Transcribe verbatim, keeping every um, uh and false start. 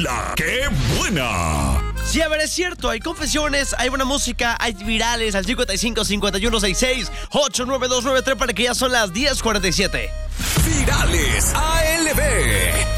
La ¡Qué Buena! Sí, a ver, es cierto, hay confesiones, hay buena música, hay virales al cincuenta y cinco, cincuenta y uno, sesenta y seis, ochenta y nueve, doscientos noventa y tres para que ya son las diez cuarenta y siete. Virales A L B.